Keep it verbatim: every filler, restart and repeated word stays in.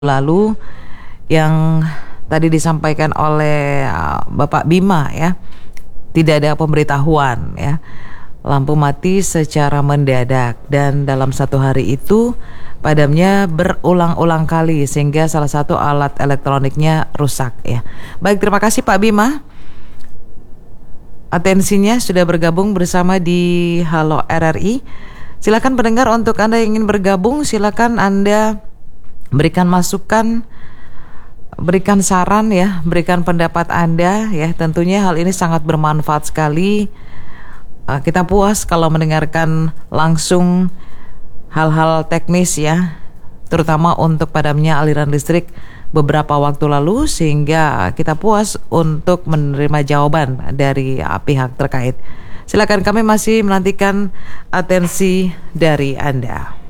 lalu yang tadi disampaikan oleh uh, Bapak Bima ya, tidak ada pemberitahuan ya, lampu mati secara mendadak dan dalam satu hari itu padamnya berulang-ulang kali sehingga salah satu alat elektroniknya rusak ya. Baik, terima kasih Pak Bima. Atensinya sudah bergabung bersama di Halo R R I. Silakan pendengar, untuk Anda yang ingin bergabung, silakan Anda berikan masukan, berikan saran ya, berikan pendapat Anda ya. Tentunya hal ini sangat bermanfaat sekali. Uh, kita puas kalau mendengarkan langsung hal-hal teknis ya, terutama untuk padamnya aliran listrik beberapa waktu lalu, sehingga kita puas untuk menerima jawaban dari uh, pihak terkait. Silakan, kami masih menantikan atensi dari Anda.